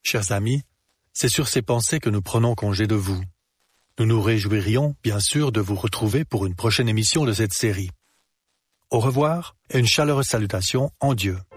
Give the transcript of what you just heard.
Chers amis, c'est sur ces pensées que nous prenons congé de vous. Nous nous réjouirions, bien sûr, de vous retrouver pour une prochaine émission de cette série. Au revoir et une chaleureuse salutation en Dieu.